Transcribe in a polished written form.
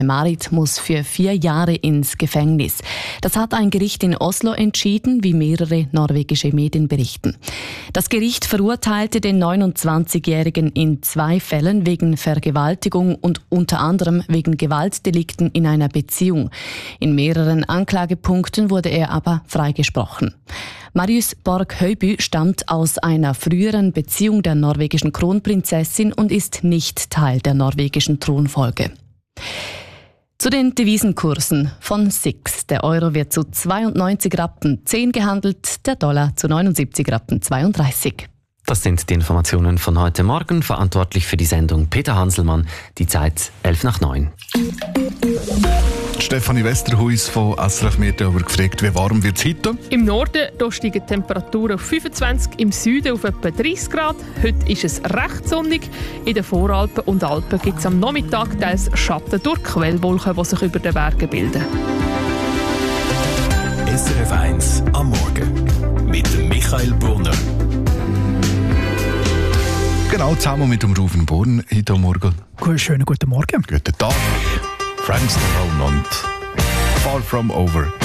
Marit muss für 4 Jahre ins Gefängnis. Das hat ein Gericht in Oslo entschieden, wie mehrere norwegische Medien berichten. Das Gericht verurteilte den 29-Jährigen in 2 Fällen wegen Vergewaltigung und unter anderem wegen Gewaltdelikten in einer Beziehung. In mehreren Anklagepunkten wurde er aber freigesprochen. Marius Borg-Høiby stammt aus einer früheren Beziehung der norwegischen Kronprinzessin und ist nicht Teil der norwegischen Thronfolge. Zu den Devisenkursen von SIX. Der Euro wird zu 92 Rappen 10 gehandelt, der Dollar zu 79 Rappen 32. Das sind die Informationen von heute Morgen. Verantwortlich für die Sendung Peter Hanselmann. Die Zeit 8:50. Stefanie Westerhuis von SRF Meteo gefragt, wie warm wird es heute? Im Norden da steigen die Temperaturen auf 25, im Süden auf etwa 30 Grad. Heute ist es recht sonnig. In den Voralpen und Alpen gibt es am Nachmittag teils Schatten durch Quellwolken, die sich über den Bergen bilden. SRF 1 am Morgen mit Michael Brunner. Genau, zusammen mit dem Rufen Born heute Morgen. Schönen guten Morgen. Guten Tag. Frank Stallone und Far From Over.